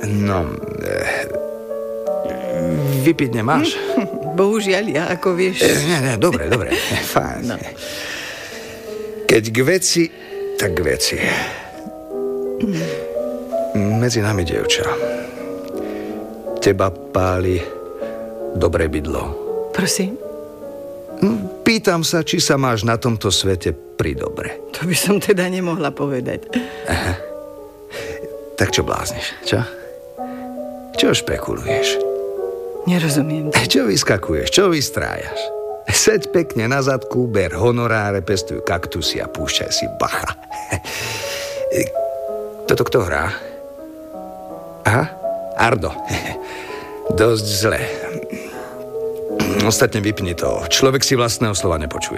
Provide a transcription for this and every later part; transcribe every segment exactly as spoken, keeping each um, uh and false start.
No, e, vypiť nemáš? Bohužiaľ, ja ako vieš... E, nie, nie, dobre, dobre, fajn. No. Keď k veci, tak k veci. Mm. Medzi nami, dievča. Teba páli dobré bydlo. Prosím? Pýtam sa, či sa máš na tomto svete pri dobre. To by som teda nemohla povedať. Aha. Tak čo blázniš, čo? Čo špekuluješ? Nerozumiem. Čo vyskakuješ, čo vystrájaš? Seď pekne na zadku, ber honoráre, pestuj kaktusy a púšťaj si bacha. Toto kto hrá? Aha, Ardo. Dosť zle. Ostatne vypni to. Človek si vlastného slova nepočuje.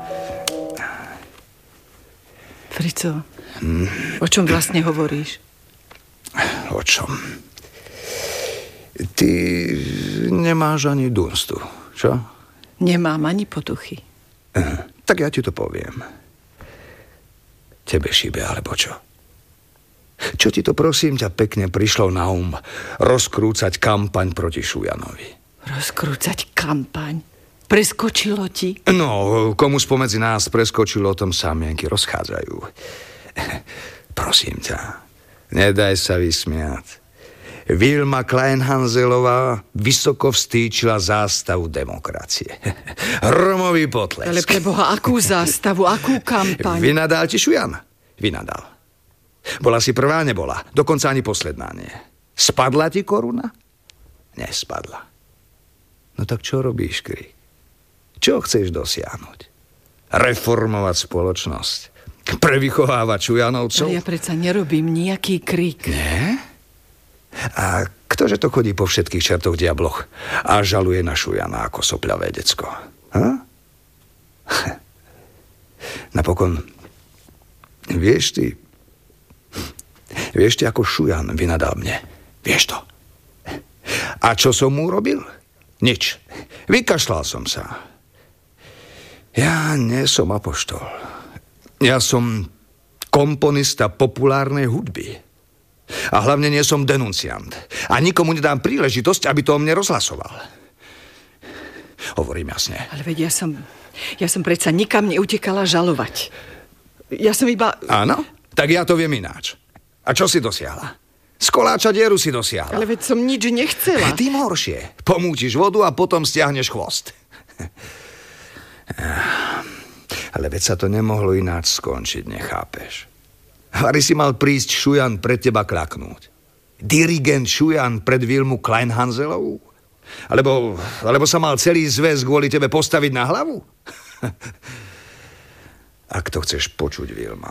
Frico, hmm. o čom vlastne hovoríš? O čom? Ty nemáš ani dunstu, čo? Nemám ani potuchy. Uh, tak ja ti to poviem. Tebe šíbe, alebo čo? Čo ti to, prosím ťa, pekne prišlo na um rozkrúcať kampaň proti Šujanovi? Rozkrúcať kampaň? Preskočilo ti? No, komu spomedzi nás preskočilo, o tom sa mienky rozchádzajú. Prosím ťa, nedaj sa vysmiať. Vilma Kleinhanzelová vysoko vstýčila zástavu demokracie. Hromový potlesk. Ale preboha, akú zástavu, akú kampaň? Vynadal ti Šujan? Vynadal. Bola si prvá, nebola. Dokonca ani posledná nie. Spadla ti koruna? Nespadla. No tak čo robíš, Krik? Čo chceš dosiahnuť? Reformovať spoločnosť? Prevychovávať Šujanovcov? Ale ja predsa nerobím nejaký krik. Nie? A ktože to chodí po všetkých čertoch diabloch a žaluje na Šujana ako sopľavé decko? Ha? Napokon, vieš ty, vieš ty, ako Šujan vynadal mne? Vieš to? A čo som mu urobil? Nič. Vykašľal som sa. Ja nie som apoštol. Ja som komponista populárnej hudby. A hlavne nie som denunciant. A nikomu nedám príležitosť, aby to o mne rozhlasoval. Hovorím jasne. Ale veď ja som, ja som predsa nikam neutekala žalovať. Ja som iba... Áno? Tak ja to viem ináč. A čo si dosiahla? Z koláča dieru si dosiahla. Ale veď som nič nechcela. Tým horšie. Pomútiš vodu a potom stiahneš chvost. Ale veď sa to nemohlo ináč skončiť, nechápeš? Vari si mal prísť Šujan pred teba klaknúť. Dirigent Šujan pred Vilmu Kleinhanzelovú? Alebo, alebo sa mal celý zväz kvôli tebe postaviť na hlavu? Ak to chceš počuť, Vilma,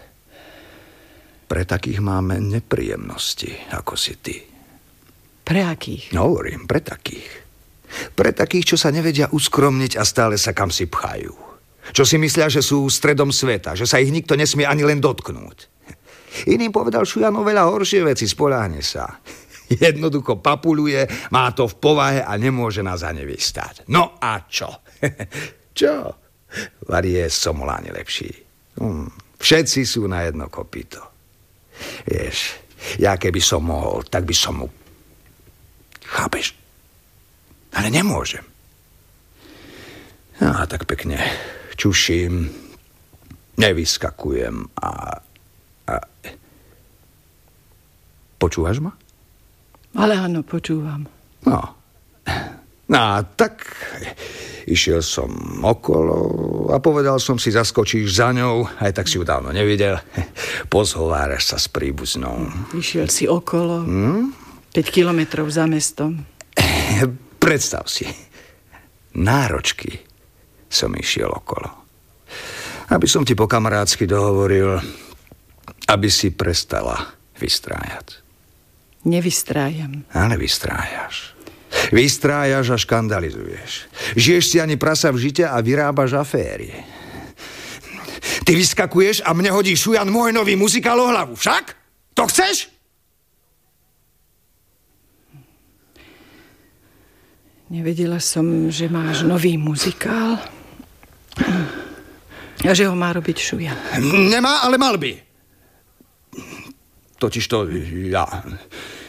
pre takých máme nepríjemnosti, ako si ty. Pre akých? No, hovorím, pre takých. Pre takých, čo sa nevedia uskromniť a stále sa kam si pchajú. Čo si myslia, že sú stredom sveta, že sa ich nikto nesmie ani len dotknúť. Iným povedal Šujan oveľa horšie veci, spoľahne sa. Jednoducho papuluje, má to v povahe a nemôže nás ani vystať. No a čo? Čo? Vari je Somoláne lepší. Hm, všetci sú na jedno kopyto. Vieš, ja keby som mohol, tak by som mu... Chápeš? Ale nemôžem. No a tak pekne čuším, nevyskakujem a... a... Počúvaš ma? Ale áno, počúvam. No. No a tak išiel som okolo a povedal som si, zaskočíš za ňou, aj tak si ju dávno nevidel. Pozhováraš sa s príbuznou. Išiel si okolo, hmm? päť kilometrov za mestom. Predstav si, náročky som išiel okolo. Aby som ti po kamarátsky dohovoril, aby si prestala vystrájať. Nevystrájam. Ale vystrájaš. Vystrájaš a škandalizuješ. Žiješ si ani prasa v žite a vyrábaš aféry. Ty vyskakuješ a mne hodí Šujan môj nový muzikál o hlavu. Však? To chceš? Nevedela som, že máš nový muzikál. A že ho má robiť Šujan. Nemá, ale mal by. Totiž to ja...